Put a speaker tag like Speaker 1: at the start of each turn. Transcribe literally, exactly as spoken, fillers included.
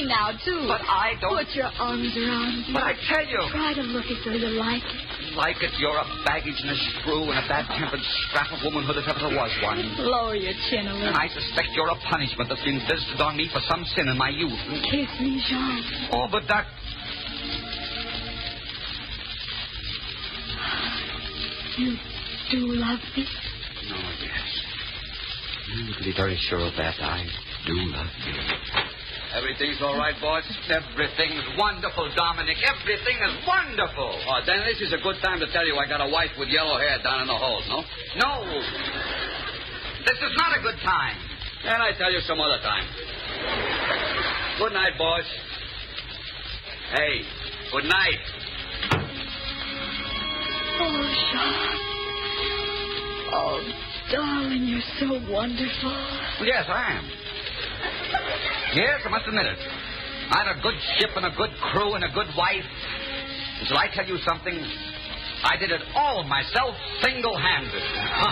Speaker 1: now, too.
Speaker 2: But I don't...
Speaker 1: Put your arms around me.
Speaker 2: But I tell you...
Speaker 1: Try to look as though you like it.
Speaker 2: Like it, you're a baggage and a screw and a bad-tempered scrap of womanhood if ever there was one.
Speaker 1: Lower your chin a little.
Speaker 2: And I suspect you're a punishment that's been visited on me for some sin in my youth.
Speaker 1: Kiss me, Jean.
Speaker 2: Oh, but that...
Speaker 1: You do love me?
Speaker 2: Oh, yes. You can be very sure of that. I do love you. Everything's all right, boss? Everything's wonderful, Dominic. Everything is wonderful.
Speaker 3: Oh, then this is a good time to tell you I got a wife with yellow hair down in the hole, no?
Speaker 2: No. This is not a good time.
Speaker 3: Then I tell you some other time. Good night, boss. Hey, good night.
Speaker 1: Oh, Jean. Oh, darling, you're so wonderful.
Speaker 2: Yes, I am. Yes, I must admit it. I had a good ship and a good crew and a good wife. And shall I tell you something? I did it all myself, single-handed.